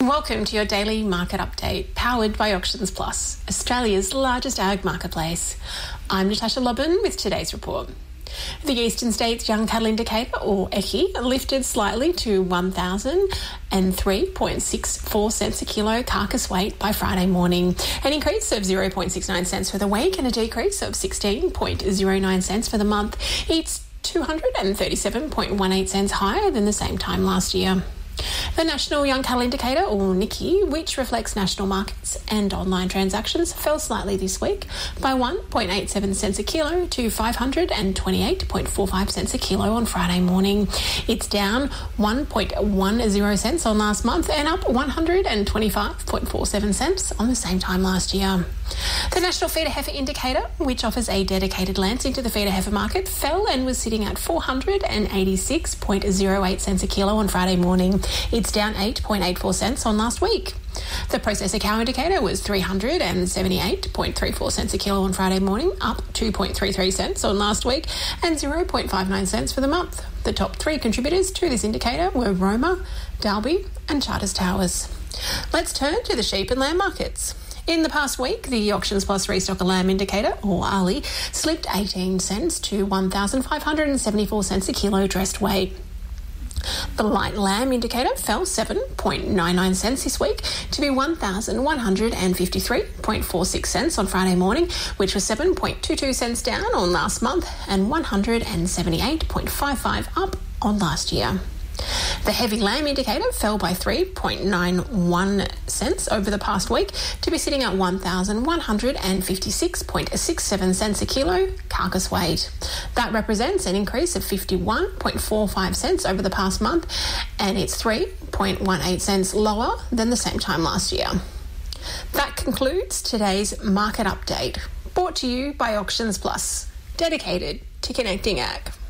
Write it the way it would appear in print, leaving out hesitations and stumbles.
Welcome to your daily market update, powered by Auctions Plus, Australia's largest ag marketplace. I'm Natasha Lobban with today's report. The Eastern States Young Cattle Indicator, or EYCI, lifted slightly to 1,003.64 cents a kilo carcass weight by Friday morning, an increase of 0.69 cents for the week and a decrease of 16.09 cents for the month. It's 237.18 cents higher than the same time last year. The National Young Cattle Indicator, or NYCI, which reflects national markets and online transactions, fell slightly this week by 1.87 cents a kilo to 528.45 cents a kilo on Friday morning. It's down 1.10 cents on last month and up 125.47 cents on the same time last year. The National Feeder Heifer Indicator, which offers a dedicated lens into the feeder heifer market, fell and was sitting at 486.08 cents a kilo on Friday morning. It's down 8.84 cents on last week. The Processor Cow Indicator was 378.34 cents a kilo on Friday morning, up 2.33 cents on last week and 0.59 cents for the month. The top three contributors to this indicator were Roma, Dalby and Charters Towers. Let's turn to the sheep and lamb markets. In the past week, the Auctions Plus Restocker Lamb Indicator, or ARLI, slipped 18 cents to 1,574 cents a kilo dressed weight. The Light Lamb Indicator fell 7.99 cents this week to be 1,153.46 cents on Friday morning, which was 7.22 cents down on last month and 178.55 up on last year. The Heavy Lamb Indicator fell by 3.91 cents over the past week to be sitting at 1,156.67 cents a kilo carcass weight. That represents an increase of 51.45 cents over the past month, and it's 3.18 cents lower than the same time last year. That concludes today's market update, brought to you by Auctions Plus, dedicated to connecting ag.